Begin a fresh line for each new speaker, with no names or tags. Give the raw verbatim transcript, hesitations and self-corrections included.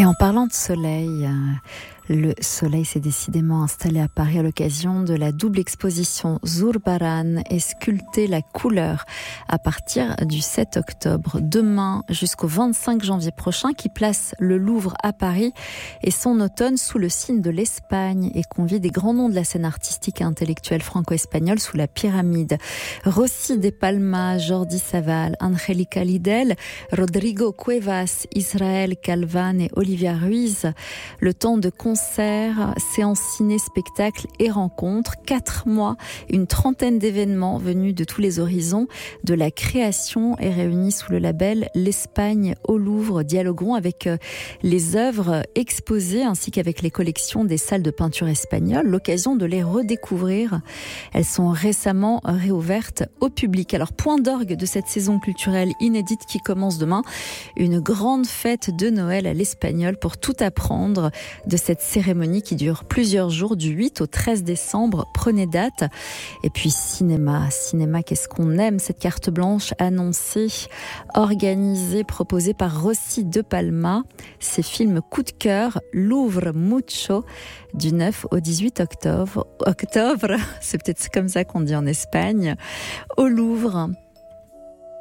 Et en parlant de soleil, le soleil s'est décidément installé à Paris à l'occasion de la double exposition Zurbaran et sculpter la couleur à partir du sept octobre, demain jusqu'au vingt-cinq janvier prochain, qui place le Louvre à Paris et son automne sous le signe de l'Espagne et convie des grands noms de la scène artistique et intellectuelle franco-espagnole sous la pyramide. Rossi de Palma, Jordi Savall, Angélica Lidl, Rodrigo Cuevas, Israël Calvan et Olivia Ruiz. Le temps de concerts, séances ciné, spectacles et rencontres. Quatre mois, une trentaine d'événements venus de tous les horizons de la création est réunie sous le label L'Espagne au Louvre. Dialogueront avec les œuvres exposées ainsi qu'avec les collections des salles de peinture espagnoles. L'occasion de les redécouvrir. Elles sont récemment réouvertes au public. Alors, point d'orgue de cette saison culturelle inédite qui commence demain. Une grande fête de Noël à l'espagnol pour tout apprendre de cette cérémonie qui dure plusieurs jours, du huit au treize décembre. Prenez date. Et puis cinéma, cinéma, qu'est-ce qu'on aime, cette carte blanche annoncée, organisée, proposée par Rossi de Palma. Ces films coup de cœur, Louvre Mucho, du neuf au dix-huit octobre. Octobre, c'est peut-être comme ça qu'on dit en Espagne. Au Louvre,